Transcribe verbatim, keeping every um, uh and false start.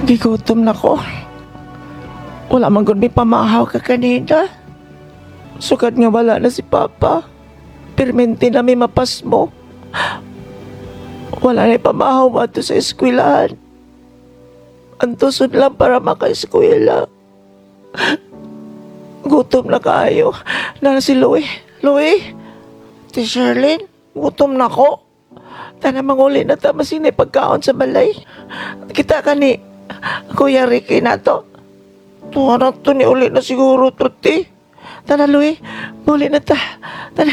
Gigutom na ko. Wala man gud may pamahaw ka kanina. Sukat nga wala na si Papa. Permente na may mapas mo. Wala na pamahaw mo ato sa eskwelahan. Antusod lang para maka-eskwela. Gutom na kayo. Na si Louie. Louie? Ti Sherlyn? Gutom na ko. Tana manguli na ta masinay pagkaon sa balay. Kita ka ni Kuya Ricky na to. Tuwa na to ni uli na siguro, Tuti. Tana, Louie. Muli na ta. Tana.